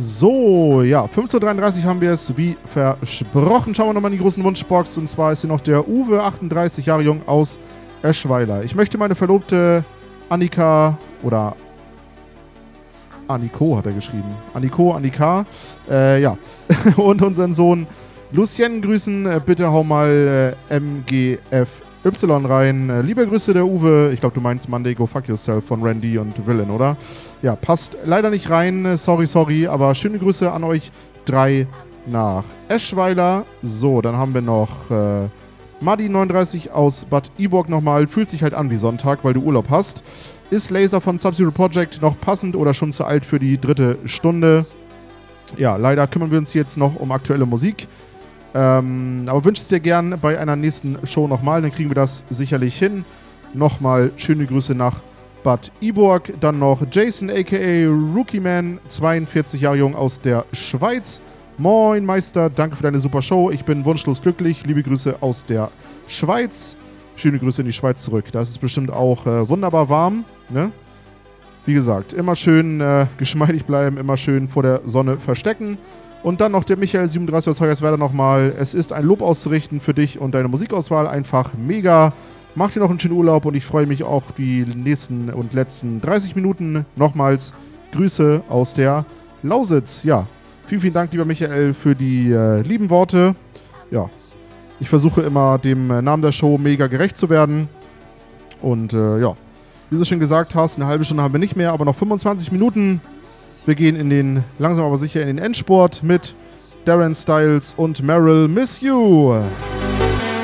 So, ja, 15:33 Uhr haben wir es, wie versprochen. Schauen wir nochmal in die großen Wunschbox. Und zwar ist hier noch der Uwe, 38 Jahre jung, aus Eschweiler. Ich möchte meine Verlobte Annika oder Anniko hat er geschrieben. Annika, ja. Und unseren Sohn Lucien grüßen. Bitte hau mal MGFY rein. Liebe Grüße, der Uwe. Ich glaube, du meinst Monday Go Fuck Yourself von Randy und Villain, oder? Ja, passt leider nicht rein. Sorry. Aber schöne Grüße an euch 3 nach Eschweiler. So, dann haben wir noch Madi 39 aus Bad Iburg nochmal. Fühlt sich halt an wie Sonntag, weil du Urlaub hast. Ist Laser von Sub-Zero Project noch passend oder schon zu alt für die 3. Stunde? Ja, leider kümmern wir uns jetzt noch um aktuelle Musik. Aber wünsche es dir gern bei einer nächsten Show nochmal, dann kriegen wir das sicherlich hin. Nochmal schöne Grüße nach Bad Iburg. Dann noch Jason aka Rookie Man, 42 Jahre jung, aus der Schweiz. Moin Meister, danke für deine super Show. Ich bin wunschlos glücklich. Liebe Grüße aus der Schweiz. Schöne Grüße in die Schweiz zurück. Da ist es bestimmt auch wunderbar warm. Ne? Wie gesagt, immer schön geschmeidig bleiben, immer schön vor der Sonne verstecken. Und dann noch der Michael 37 aus Hoyerswerda nochmal. Es ist ein Lob auszurichten für dich und deine Musikauswahl. Einfach mega. Mach dir noch einen schönen Urlaub und ich freue mich auch die nächsten und letzten 30 Minuten. Nochmals Grüße aus der Lausitz. Ja, vielen Dank, lieber Michael, für die lieben Worte. Ja, ich versuche immer dem Namen der Show mega gerecht zu werden. Und ja, wie du schon gesagt hast, eine halbe Stunde haben wir nicht mehr, aber noch 25 Minuten. Wir gehen langsam aber sicher in den Endspurt mit Darren Styles und Meryl Miss You.